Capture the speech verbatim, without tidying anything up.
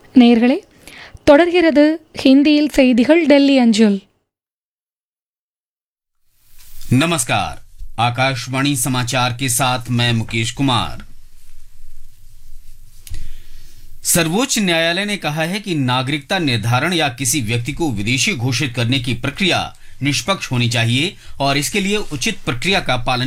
நேயர்களே, தொடர்கிறது ஹிந்தியில் செய்திகள் டெல்லி அஞ்சல். नमस्कार, आकाशवाणी समाचार के साथ मैं मुकेश कुमार। सर्वोच्च न्यायालय ने कहा है कि नागरिकता निर्धारण या किसी व्यक्ति को विदेशी घोषित करने की प्रक्रिया निष्पक्ष होनी चाहिए और इसके लिए उचित प्रक्रिया का पालन